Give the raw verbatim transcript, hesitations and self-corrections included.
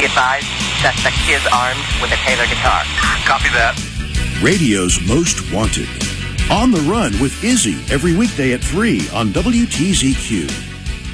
Be advised, suspect is armed with a Taylor guitar. Copy that. Radio's Most Wanted. On the Run with Izzy every weekday at three on W T Z Q.